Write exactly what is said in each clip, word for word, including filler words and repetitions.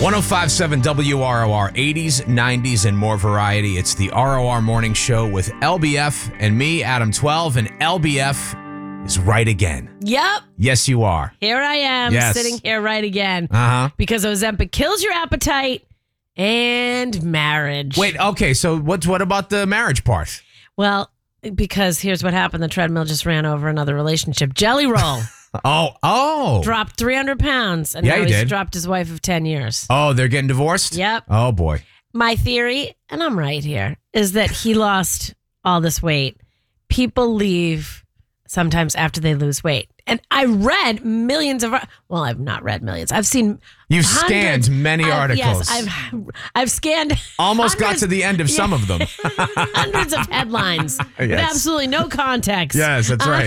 one oh five point seven W R O R, eighties, nineties, and more variety. It's the R O R Morning Show with L B F and me, Adam twelve, and L B F is right again. Yep. Yes, you are. Here I am, Yes. sitting here right again. Uh-huh. Because Ozempic kills your appetite and marriage. Wait, okay, so what, what about the marriage part? Well, because here's what happened. The treadmill just ran over another relationship. Jelly Roll Oh, oh. dropped three hundred pounds, and Yeah, now he he's did. dropped his wife of ten years. Oh, they're getting divorced? Yep. Oh, boy. My theory, and I'm right here, is that he lost all this weight. People leave sometimes after they lose weight. And I read millions of, well, I've not read millions. I've seen You've hundreds- scanned many I've- articles. Yes, I've I've scanned Almost got hundreds- to the end of some yeah, of them. hundreds of headlines with Yes. absolutely no context. Yes, that's right.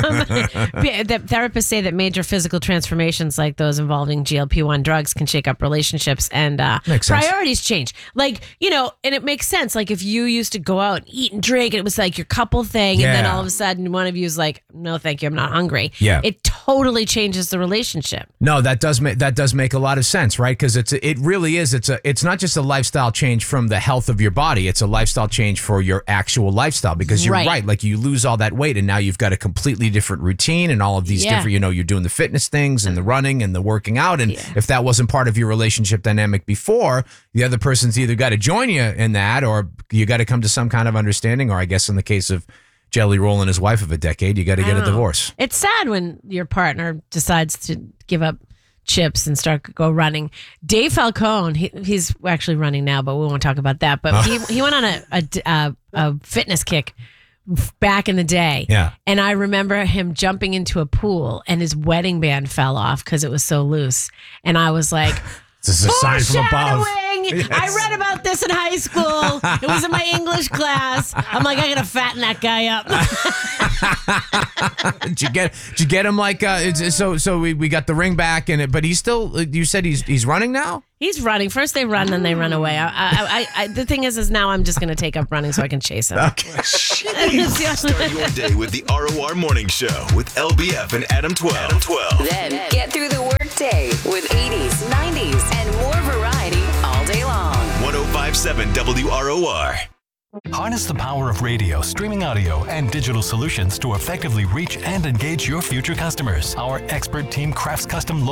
The therapists say that major physical transformations like those involving G L P one drugs can shake up relationships and uh, Makes sense. priorities change. Like, you know, and it makes sense. Like if you used to go out and eat and drink and it was like your couple thing and then Yeah. all of a sudden one of you is like, no, thank you, I'm not hungry. Yeah. It totally changes the relationship. No, that does make that does make a lot of sense, right? Because it's a, it really is. It's a it's not just a lifestyle change from the health of your body. It's a lifestyle change for your actual lifestyle. Because you're right, Right. like you lose all that weight, and now you've got a completely different routine and all of these Yeah. different. You know, you're doing the fitness things and the running and the working out. And if that wasn't part of your relationship dynamic before, the other person's either got to join you in that, or you got to come to some kind of understanding. Or I guess in the case of Jelly Roll and his wife of a decade, you got to I get a don't know. divorce. It's sad when your partner decides to give up chips and start go running. Dave Falcone, he, he's actually running now, but we won't talk about that. But he he went on a, a a a fitness kick back in the day. Yeah. And I remember him jumping into a pool and his wedding band fell off because it was so loose. And I was like, This is a sign from above. foreshadowing! Yes. I read about this in high school. It was in my English class. I'm like, I gotta fatten that guy up. Did you get? Did you get him like? Uh, it's, so so we, we got the ring back and it, but he's still. You said he's he's running now. He's running. First they run, then they run away. I, I, I, I, the thing is, is now I'm just gonna take up running so I can chase him. Okay. Start your day with the R O R Morning Show with L B F and Adam twelve. Adam twelve. Then get through the workday with eighties, nineties, and more variety all day long. one oh five point seven W R O R. Harness the power of radio, streaming audio, and digital solutions to effectively reach and engage your future customers. Our expert team crafts custom